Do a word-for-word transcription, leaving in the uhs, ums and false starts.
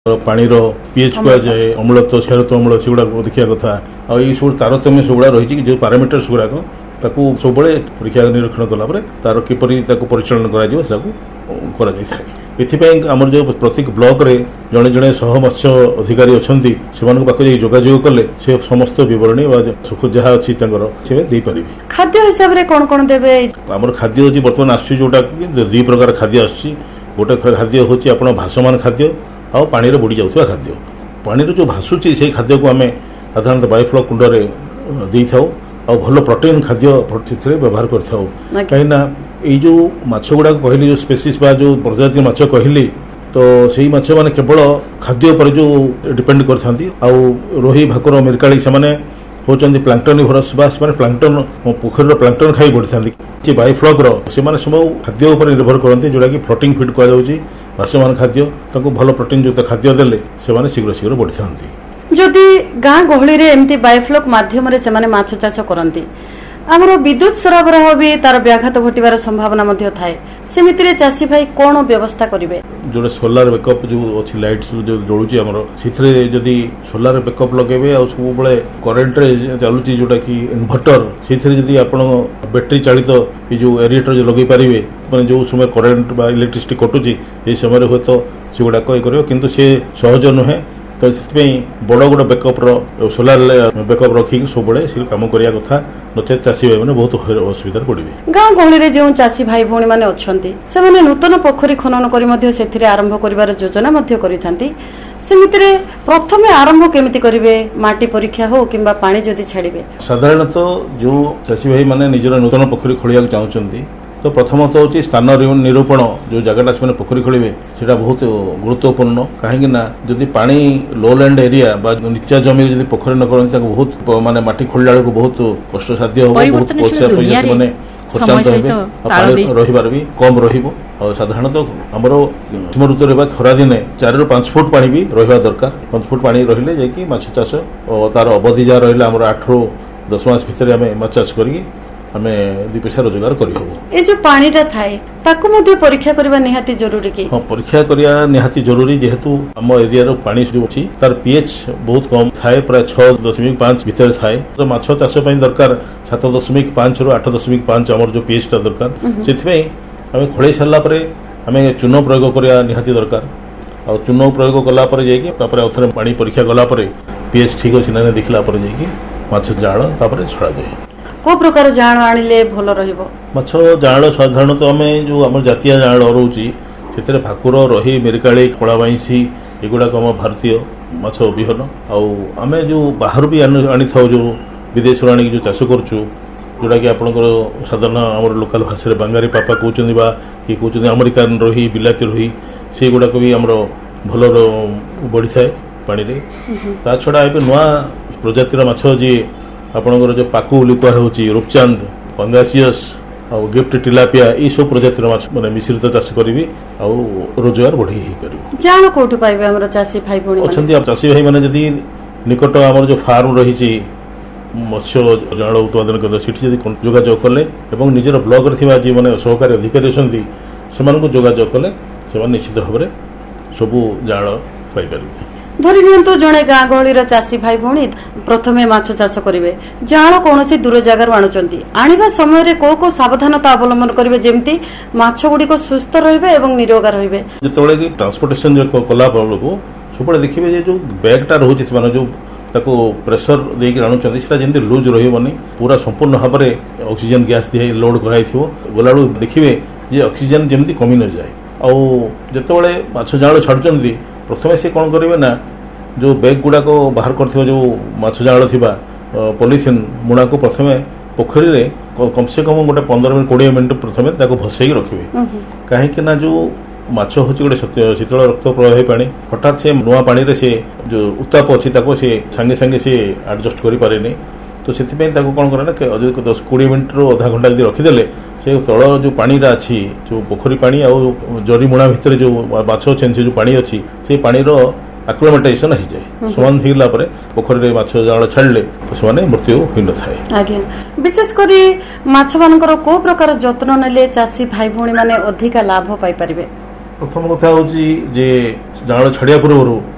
पानी पीएच कहुए अम्लत्व क्षारत्व अम्ल से देखा कथा सब तारतम्य सबुड़ा रही जो पारामीटर गुड़ाक सब परीक्षा निरीक्षण कलापर तार किपर परिचालन करमर जो प्रत्येक ब्लॉक रे जड़े जड़े सह मत्स्य अधिकारी अच्छा से जोगाजोग कले से समस्त बरणी जहाँ अच्छी पारे खाद्य हिसाब से कौन कौन देवे आम खाद्य अच्छी बर्तमान आस दुई प्रकार खाद्य आस गोटे खाद्य हूँ आप भाषमान खाद्य आ पानी बुड़ी जाऊा खाद्य पानी जो भाषुची से खाद्य को आम साधारण बायोफ्लॉक कुंड दे था आ भल प्रोटीन खाद्य व्यवहार कर कहीं जो माछ गुड़ा कहली जो स्पेसीज जो प्रजाति माछ कहली तो सही माछ माने केवल खाद्य पर जो डिपेंड करथांती आ रोही भाकुर मिरकाली से माने होचंदी प्लांक्टनिभरस बा से प्लांक्टन पोखर प्लांक्टन खाई बढ़ी बायोफ्लॉक से सब खाद्य उपर निर्भर करते जोटा कि फ्लोटिंग फीड कहुच्छी भाषमान खाद्य भल प्रोटीन युक्त खाद्य देले से शीघ्र शीघ्र बढ़ी था जदि गाँ गहली रे एमती बायोफ्लॉक माध्यम रे से माछ चाष करती आमर विद्युत सरबराह भी तार व्याघात घटार संभावना थाए सेमिति चाषी भाई कौन व्यवस्था करेंगे जो सोलार बैकअप जो अच्छी लाइट जो जलुची आमर से जदि सोलार बैकअप लगे आ सब करेन्ट चलुची जोटा कि इन्भर्टर से जदि आप बैटेरी चालित ये जो एरिएटर जो लगे पारे मैंने जो समय करेन्ट बा इलेक्ट्रिसिटी कटुची ये समय हे तो से गुड़ाक ये कर कि सहज नुहे तो से बड़ गोटे बैकअप सोलार बैकअप रखिक सब कम करने कथा नचे चाषी भाई मैंने बहुत असुविधा पड़े गाँ गहली जो चाषी भाई भौणी मैंने अच्छा से नूतन पोखरी खनन कर आरंभ कर योजना सेमिति प्रथम आरंभ केमिति करेंगे माटी परीक्षा हो कि पानी जदि छाड़े साधारणतः जो चाषी भाई मैंने निजर नूतन पोखरी खोलिया चाहते तो प्रथमतः हूँ स्थान निरूपण जो जगटा से पोखरी खोलिए से बहुत गुरुत्वपूर्ण कहीं जदि पानी लोलैंड एरिया नीचा जमी जब पोखरी न करते बहुत माने माटी खोलिला बेलू बहुत कष्टसाध्य हो बहुत पैसा पैसा से खर्चांत हे रही भी कम साधारणतः आमर ग्रीष्म ऋतु खरा दिने चार रु पांच फुट पानी भी रहा दरकार पांच फुट पानी रही जाकि माछ चाष तार अवधि जहाँ रहा आम आठ रु दस मास भितर आम माछ चाष करी आम दुई पैसा रोजगार कर जो पानीटा थाए ताकू मध्य परीक्षा करबा निहाती जरूरी कि हाँ परीक्षा करिया निहाती जरूरी जेहेतु आम एरिया रो पानी जो अछि तार पीएच बहुत कम थाए प्राय छह दशमिक पांच भितर थाए तो माछ चाष पई दरकार सात दशमिक पांच रु आठ दशमिक पांच आमर जो पीएच ता दरकार सेथि आम खोले सारा पर आम चून प्रयोग करिया निहाती दरकार आ चून प्रयोग कला पर जाइए आउथरे पानी परीक्षा कला पर पीएच ठीक अछि ना देखला पर जाइए माछ जाळ तापर छड़ा जाए को प्रकार जाल आनिले भल रहिबो माछ जाल साधारणतः आम जो आम जातीय जाल रोचे से भाकुर रही मिरकाली कला बाईसी एगुड़ाक आम भारतीय माछ विहन आम जो बाहर भी आनी था जो विदेश आनी जो चाष करुचु जोटा कि आपंकर साधारण आम लोकाल भाषा बांगारी पापा कहते कि कहते अमेरिकान रही बिलाती रही से गुड़ाक भी आम भल बढ़ी थाए पानी रे ता छड़ा ए नुआ प्रजातिर माछ जी आपणकर जो पाकु लिकुआ होची रूपचांद पंगासियस आ गिफ्ट टिलापिया ये सब प्रजातिर माछ माने मिश्रित चाष करी आ रोजगार बढ़ी ही पारिबो जानो कोठु पाइबे हमर चाषी भाई भौणी अछंती आप चाषी भाई माने जदी निकट हमर जो फार्म रही छि मत्स्य जाल उत्पादन कर सेठी जदी जोगाजोग कले एवं निजर ब्लॉक रे थिबा जे माने सहकारी अधिकारी अछंती सेमानकु जोगाजोग कले सेमान निश्चित भाबरे सबु जाल पाइ पारिबे धरी नियंतु जड़े गाँ गहली चाषी भाई भौणी प्रथमे माछ चाष करेंगे जाल कौन दूर जगार आणुचंती आनिबा समय रे को को सावधानता अवलंबन करेंगे जेमती माछ गुड़िक सुस्थ रहिबे एवं निरोगा रहिबे जेतेबेले कि ट्रांसपोर्टेशन जो कला बेलू सब देखिए जो बैगटा रोचे जो ताको प्रेसर देके आणुचंती सेटा जेमती लूज रहिबनी पूरा संपूर्ण भाव में ऑक्सीजन गैस दिए लोड कराइथिबो गला देखिए जे ऑक्सीजन जेमती कमी न जाए आ जेतेबेले माछ जाल छाडुचंती प्रथम से कौन करेंगे ना जो बैग गुड़ाक बाहर कर जो माछ जाल थी पॉलिथिन मुड़ा को प्रथम पोखरी रे कम से कम गोटे पंद्रह मिनट कोड़े मिनट प्रथम भसई रखिए कहीं जो माछ हूँ गोटे शीतल रक्त प्रवाही पानी हठात से नुआ पानी रे से जो उत्ताप अच्छी से सांगे सांगे से एडजस्ट कर पारे तो से कौन करे दस कोड़े मिनट रू अधा घंटा जब रखीदे से तल जो पानी अच्छी जो पोखरी पानी आ जरीमुणा भितर जो माछ अच्छे से जो पानी अच्छी से पानी आक्लोमेटाइजेशन हो जाए समान होगा पोखरी माछ जाल छाड़े से मृत्यु हो न थाए आज्ञा विशेषकर माछ मानकर को प्रकार जत्न नेले चाषी भाई भौणी माने अधिका लाभ पाई परिबे प्रथम कथा हूँ जे जाल छाड़िया पूर्व